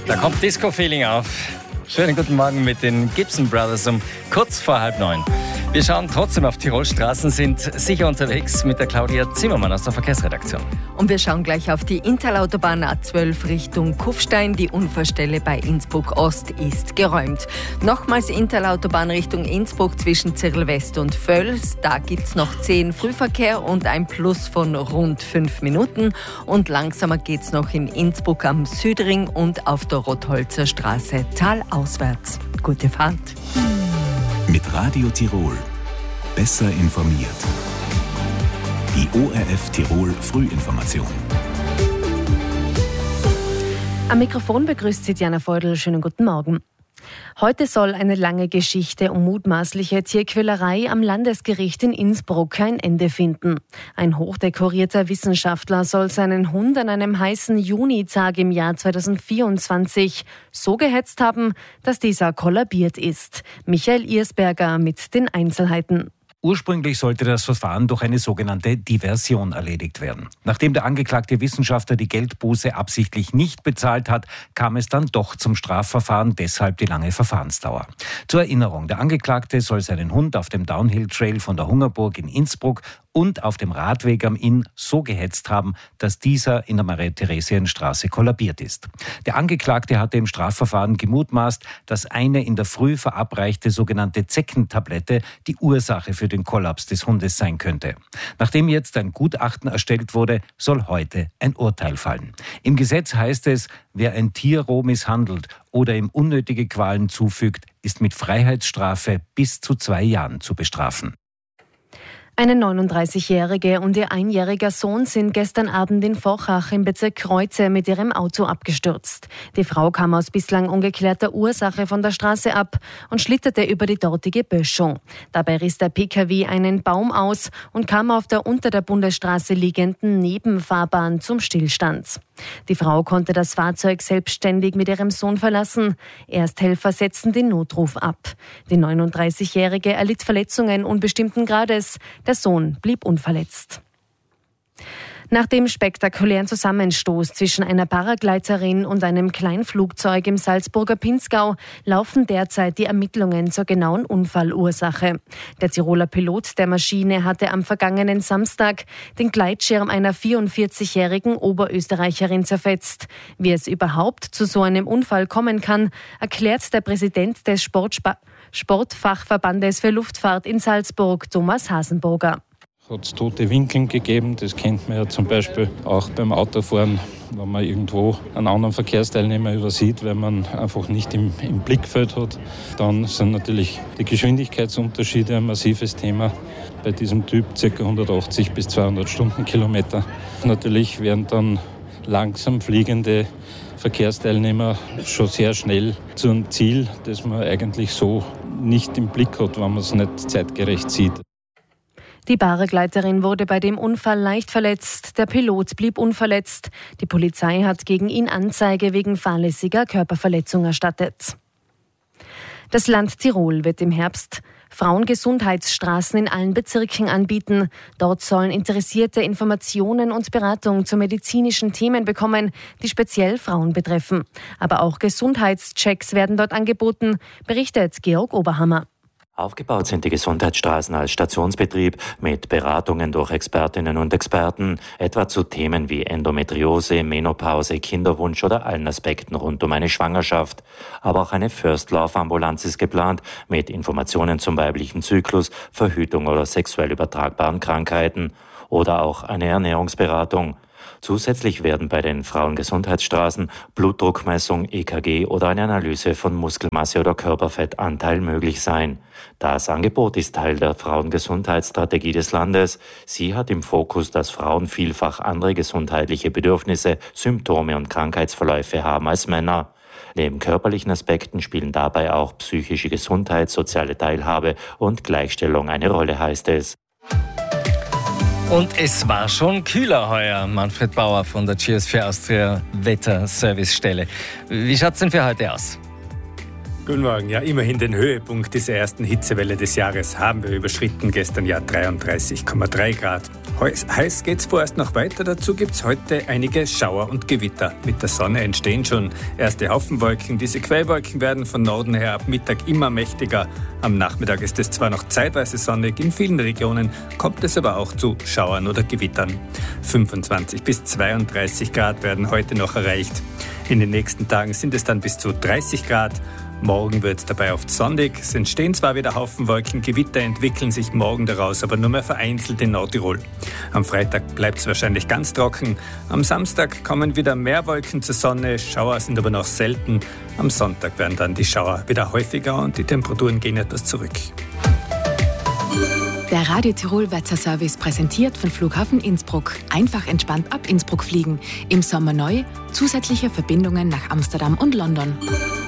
Da kommt Disco-Feeling auf. Schönen guten Morgen mit den Gibson Brothers um kurz vor 8:30. Wir schauen trotzdem auf Tirolstraßen, sind sicher unterwegs mit der Claudia Zimmermann aus der Verkehrsredaktion. Und wir schauen gleich auf die Interlautobahn A12 Richtung Kufstein. Die Unfallstelle bei Innsbruck Ost ist geräumt. Nochmals Interlautobahn Richtung Innsbruck zwischen Zirl West und Völs. Da gibt es noch 10 Frühverkehr und ein Plus von rund 5 Minuten. Und langsamer geht es noch in Innsbruck am Südring und auf der Rotholzer Straße talauswärts. Gute Fahrt. Mit Radio Tirol. Besser informiert. Die ORF Tirol Frühinformation. Am Mikrofon begrüßt Sie Diana Feudel. Schönen guten Morgen. Heute soll eine lange Geschichte um mutmaßliche Tierquälerei am Landesgericht in Innsbruck ein Ende finden. Ein hochdekorierter Wissenschaftler soll seinen Hund an einem heißen Junitag im Jahr 2024 so gehetzt haben, dass dieser kollabiert ist. Michael Irsberger mit den Einzelheiten. Ursprünglich sollte das Verfahren durch eine sogenannte Diversion erledigt werden. Nachdem der angeklagte Wissenschaftler die Geldbuße absichtlich nicht bezahlt hat, kam es dann doch zum Strafverfahren, deshalb die lange Verfahrensdauer. Zur Erinnerung, der Angeklagte soll seinen Hund auf dem Downhill-Trail von der Hungerburg in Innsbruck und auf dem Radweg am Inn so gehetzt haben, dass dieser in der Maria-Theresien-Straße kollabiert ist. Der Angeklagte hatte im Strafverfahren gemutmaßt, dass eine in der Früh verabreichte sogenannte Zeckentablette die Ursache für den Kollaps des Hundes sein könnte. Nachdem jetzt ein Gutachten erstellt wurde, soll heute ein Urteil fallen. Im Gesetz heißt es, wer ein Tier roh misshandelt oder ihm unnötige Qualen zufügt, ist mit Freiheitsstrafe bis zu 2 Jahren zu bestrafen. Eine 39-Jährige und ihr 1-jähriger Sohn sind gestern Abend in Vorchach im Bezirk Kreuze mit ihrem Auto abgestürzt. Die Frau kam aus bislang ungeklärter Ursache von der Straße ab und schlitterte über die dortige Böschung. Dabei riss der Pkw einen Baum aus und kam auf der unter der Bundesstraße liegenden Nebenfahrbahn zum Stillstand. Die Frau konnte das Fahrzeug selbstständig mit ihrem Sohn verlassen. Ersthelfer setzten den Notruf ab. Die 39-Jährige erlitt Verletzungen unbestimmten Grades. Der Sohn blieb unverletzt. Nach dem spektakulären Zusammenstoß zwischen einer Paragleiterin und einem Kleinflugzeug im Salzburger Pinzgau laufen derzeit die Ermittlungen zur genauen Unfallursache. Der Tiroler Pilot der Maschine hatte am vergangenen Samstag den Gleitschirm einer 44-jährigen Oberösterreicherin zerfetzt. Wie es überhaupt zu so einem Unfall kommen kann, erklärt der Präsident des Sportfachverbandes für Luftfahrt in Salzburg, Thomas Hasenburger. Hat es tote Winkeln gegeben, das kennt man ja zum Beispiel auch beim Autofahren, wenn man irgendwo einen anderen Verkehrsteilnehmer übersieht, weil man einfach nicht im Blickfeld hat. Dann sind natürlich die Geschwindigkeitsunterschiede ein massives Thema. Bei diesem Typ ca. 180 bis 200 Stundenkilometer. Natürlich werden dann langsam fliegende Verkehrsteilnehmer schon sehr schnell zu einem Ziel, das man eigentlich so nicht im Blick hat, wenn man es nicht zeitgerecht sieht. Die Paragleiterin wurde bei dem Unfall leicht verletzt, der Pilot blieb unverletzt. Die Polizei hat gegen ihn Anzeige wegen fahrlässiger Körperverletzung erstattet. Das Land Tirol wird im Herbst Frauengesundheitsstraßen in allen Bezirken anbieten. Dort sollen Interessierte Informationen und Beratung zu medizinischen Themen bekommen, die speziell Frauen betreffen. Aber auch Gesundheitschecks werden dort angeboten, berichtet Georg Oberhammer. Aufgebaut sind die Gesundheitsstraßen als Stationsbetrieb mit Beratungen durch Expertinnen und Experten, etwa zu Themen wie Endometriose, Menopause, Kinderwunsch oder allen Aspekten rund um eine Schwangerschaft. Aber auch eine First-Lauf-Ambulanz ist geplant mit Informationen zum weiblichen Zyklus, Verhütung oder sexuell übertragbaren Krankheiten oder auch eine Ernährungsberatung. Zusätzlich werden bei den Frauengesundheitsstraßen Blutdruckmessung, EKG oder eine Analyse von Muskelmasse oder Körperfettanteil möglich sein. Das Angebot ist Teil der Frauengesundheitsstrategie des Landes. Sie hat im Fokus, dass Frauen vielfach andere gesundheitliche Bedürfnisse, Symptome und Krankheitsverläufe haben als Männer. Neben körperlichen Aspekten spielen dabei auch psychische Gesundheit, soziale Teilhabe und Gleichstellung eine Rolle, heißt es. Und es war schon kühler heuer. Manfred Bauer von der GS4 Austria Wetterservicestelle. Wie schaut es denn für heute aus? Guten Morgen. Ja, immerhin den Höhepunkt dieser ersten Hitzewelle des Jahres haben wir überschritten. Gestern ja 33,3 Grad. Heiß geht's vorerst noch weiter. Dazu gibt's heute einige Schauer und Gewitter. Mit der Sonne entstehen schon erste Haufenwolken. Diese Quellwolken werden von Norden her ab Mittag immer mächtiger. Am Nachmittag ist es zwar noch zeitweise sonnig, in vielen Regionen kommt es aber auch zu Schauern oder Gewittern. 25 bis 32 Grad werden heute noch erreicht. In den nächsten Tagen sind es dann bis zu 30 Grad. Morgen wird es dabei oft sonnig. Es entstehen zwar wieder Haufenwolken, Gewitter entwickeln sich morgen daraus, aber nur mehr vereinzelt in Nordtirol. Am Freitag bleibt es wahrscheinlich ganz trocken. Am Samstag kommen wieder mehr Wolken zur Sonne, Schauer sind aber noch selten. Am Sonntag werden dann die Schauer wieder häufiger und die Temperaturen gehen etwas zurück. Der Radio Tirol Wetterservice präsentiert von Flughafen Innsbruck. Einfach entspannt ab Innsbruck fliegen. Im Sommer neu, zusätzliche Verbindungen nach Amsterdam und London.